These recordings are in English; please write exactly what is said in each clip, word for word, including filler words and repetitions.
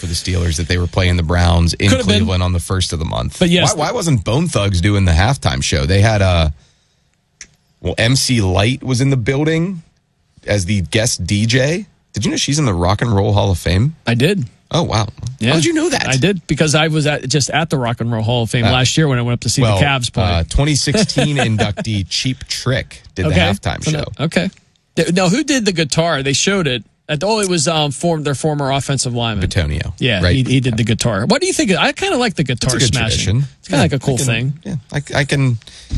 the Steelers that they were playing the Browns in Could've Cleveland been. on the first of the month. But yes, why, why wasn't Bone Thugs doing the halftime show? They had a well, M C Light was in the building as the guest D J. Did you know she's in the Rock and Roll Hall of Fame? I did. Oh, wow. Yeah. How did you know that? I did, because I was at, just at the Rock and Roll Hall of Fame uh, last year when I went up to see well, the Cavs play. Uh, twenty sixteen inductee Cheap Trick did okay. the halftime show. Okay. No, who did the guitar? They showed it. Oh, it was um, form, their former offensive lineman. Bitonio. Yeah, right. he, he did the guitar. What do you think? I kind of like the guitar it's a good smashing. Tradition. It's kind of yeah, like a cool can, thing. Yeah, I, I can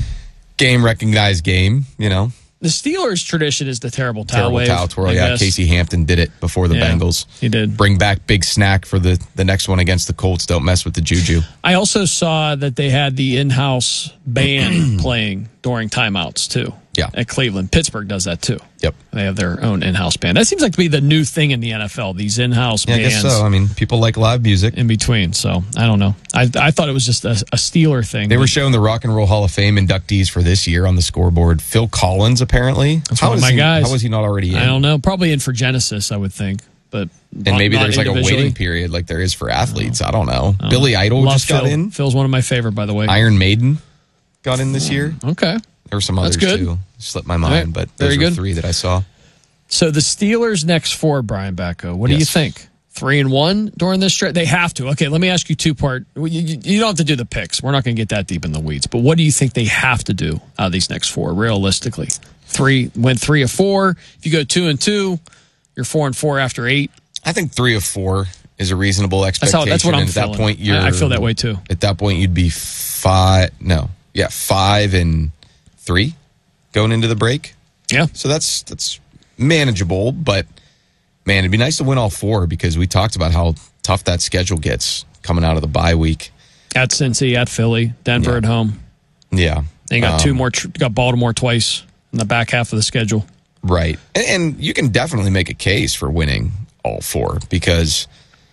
game recognize game, you know. The Steelers' tradition is the terrible towel Terrible wave. towel twirl. Yeah, Casey Hampton did it before the yeah, Bengals. He did. Bring back Big Snack for the, the next one against the Colts. Don't mess with the juju. I also saw that they had the in-house band playing during timeouts, too. Yeah. At Cleveland. Pittsburgh does that, too. Yep. They have their own in-house band. That seems like to be the new thing in the N F L, these in-house yeah, bands. I guess so. I mean, people like live music. In between, so I don't know. I I thought it was just a, a Steeler thing. They were showing the Rock and Roll Hall of Fame inductees for this year on the scoreboard. Phil Collins, apparently. That's how one of my he, guys. How was he not already in? I don't know. Probably in for Genesis, I would think. But and maybe there's like a waiting period like there is for athletes. I don't know. Oh. Billy Idol Love just got Phil. in. Phil's one of my favorite, by the way. Iron Maiden got in this year. Okay. There were some others That's good. too. Slipped my mind, right. but Very those were good. three that I saw. So the Steelers' next four, Brian Bacco. What do Yes. you think? Three and one during this stretch? They have to. Okay, let me ask you two part. You, you, you don't have to do the picks. We're not going to get that deep in the weeds. But what do you think they have to do out of these next four, realistically? Three went three of four. If you go two and two, you're four and four after eight. I think three of four is a reasonable expectation. That's, how, that's what I'm and at feeling. that point, you're, I, I feel that way too. At that point, you'd be five. No, yeah, five and three going into the break. Yeah. So that's that's manageable, but man, it'd be nice to win all four because we talked about how tough that schedule gets coming out of the bye week. At Cincy, at Philly, Denver Yeah. at home. Yeah. They got Um, two more. Tr- got Baltimore twice in the back half of the schedule. Right. And, and you can definitely make a case for winning all four because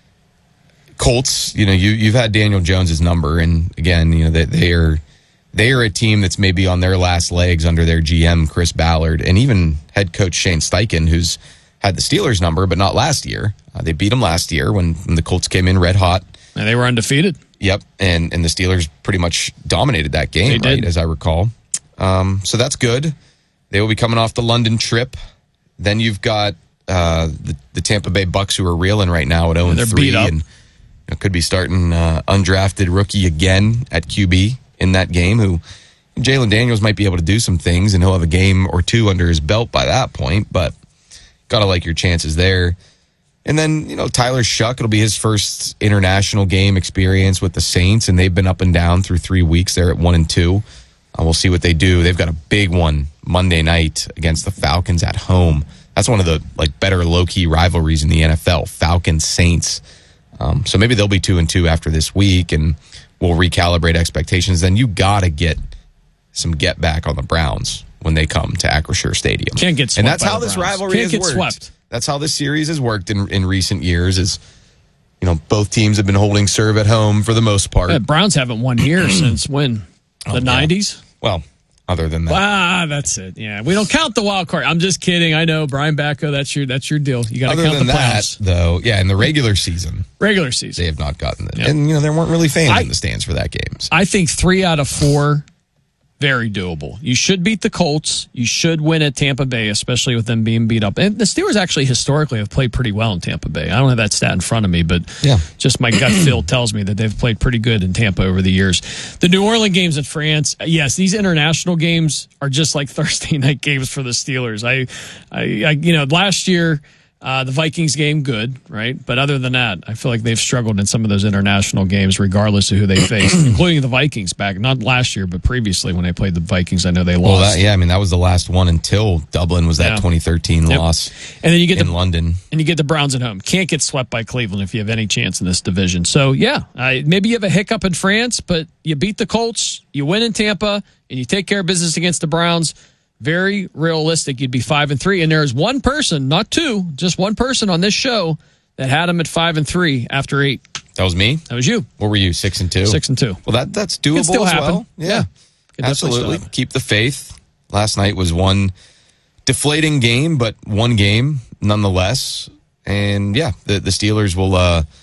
Colts, you know, you, you've had Daniel Jones's number. And again, you know, they, they are they are a team that's maybe on their last legs under their G M, Chris Ballard, and even head coach Shane Steichen, who's had the Steelers number, but not last year. Uh, they beat them last year when, when the Colts came in red hot. And they were undefeated. Yep. And, and the Steelers pretty much dominated that game, They right, did. as I recall. Um, so that's good. They will be coming off the London trip. Then you've got uh, the, the Tampa Bay Bucks, who are reeling right now at oh and They're three, beat up. and you know, could be starting uh, undrafted rookie again at Q B in that game. Who Jalen Daniels might be able to do some things, and he'll have a game or two under his belt by that point. But gotta like your chances there. And then, you know, Tyler Shuck, it'll be his first international game experience with the Saints, and they've been up and down through three weeks there at one and two. Uh, we'll see what they do. They've got a big one Monday night against the Falcons at home. That's one of the like better low-key rivalries in the N F L, Falcons Saints. Um, so maybe they'll be two and two after this week, and we'll recalibrate expectations. Then you got to get some get back on the Browns when they come to Acrisure Stadium. Can't get swept and that's by how the this Browns. rivalry Can't has get worked. swept. That's how this series has worked in, in recent years. Is you know both teams have been holding serve at home for the most part. Yeah, Browns haven't won here since when? The Oh, yeah. nineties? Well, other than that, Ah, that's it. Yeah, we don't count the wild card. I'm just kidding. I know, Brian Bacco. That's your that's your deal. You got to other count than the that, playoffs. though, yeah, in the regular season, Regular season. they have not gotten it, Yep. and you know there weren't really fans I- in the stands for that game. So. I think three out of four, very doable. You should beat the Colts. You should win at Tampa Bay, especially with them being beat up. And the Steelers actually historically have played pretty well in Tampa Bay. I don't have that stat in front of me, but Yeah. just my gut feel tells me that they've played pretty good in Tampa over the years. The New Orleans games in France, yes, these international games are just like Thursday night games for the Steelers. I, I, I you know, last year. Uh, the Vikings game, good, right? But other than that, I feel like they've struggled in some of those international games, regardless of who they faced, including the Vikings back, not last year, but previously when they played the Vikings. I know they lost. Well, that, yeah, I mean that was the last one until Dublin was that Yeah. twenty thirteen Yep. loss And then you get in the London. and you get the Browns at home. Can't get swept by Cleveland if you have any chance in this division. So yeah, I, maybe you have a hiccup in France, but you beat the Colts, you win in Tampa, and you take care of business against the Browns. Very realistic. You'd be five and three, and there is one person, not two, just one person on this show that had them at five and three after eight. That was me. That was you. What were you? Six and two. Six and two. Well, that that's doable Can still as happen. well. Yeah, Yeah. Can definitely still absolutely. happen. Keep the faith. Last night was one deflating game, but one game nonetheless. And yeah, the the Steelers will uh,